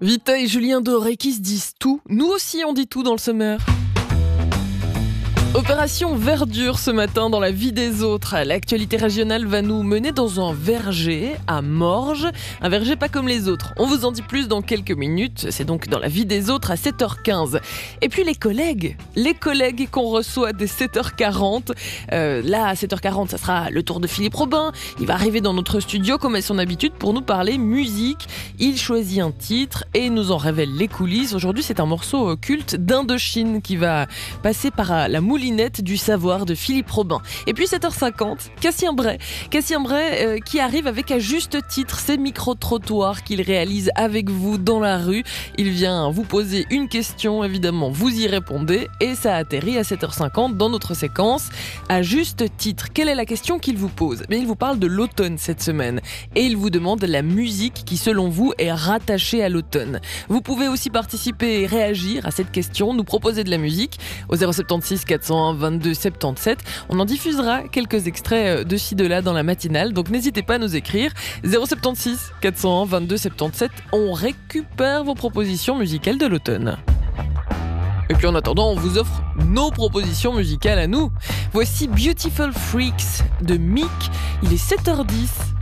Vita et Julien Doré qui se disent tout. Nous aussi on dit tout dans le sommaire. Opération Verdure ce matin dans la vie des autres. L'actualité régionale va nous mener dans un verger à Morges. Un verger pas comme les autres. On vous en dit plus dans quelques minutes. C'est donc dans la vie des autres à 7h15. Et puis les collègues qu'on reçoit dès 7h40. Là à 7h40 ça sera le tour de Philippe Robin. Il va arriver dans notre studio comme à son habitude pour nous parler musique. Il choisit un titre et nous en révèle les coulisses. Aujourd'hui c'est un morceau culte d'Indochine qui va passer par la moulinette du savoir de Philippe Robin. Et puis 7h50, Cassien Bray qui arrive avec à juste titre ces micro-trottoirs qu'il réalise avec vous dans la rue. Il vient vous poser une question, évidemment vous y répondez et ça atterrit à 7h50 dans notre séquence à juste titre. Quelle est la question qu'il vous pose ? Mais il vous parle de l'automne cette semaine et il vous demande la musique qui selon vous est rattachée à l'automne. Vous pouvez aussi participer et réagir à cette question, nous proposer de la musique au 076 401 22 77. On en diffusera quelques extraits de ci de là dans la matinale, donc n'hésitez pas à nous écrire 076 401 22 77. On récupère vos propositions musicales de l'automne. Et puis en attendant, on vous offre nos propositions musicales à nous. Voici Beautiful Freaks de Mick. Il est 7h10.